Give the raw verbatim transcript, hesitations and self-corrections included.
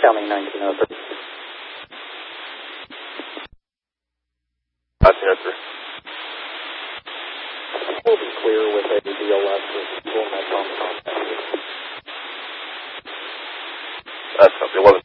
County nineteen oh three. nineteen oh three. We'll be clear with a D L S with full net on contact. That's something. It wasn't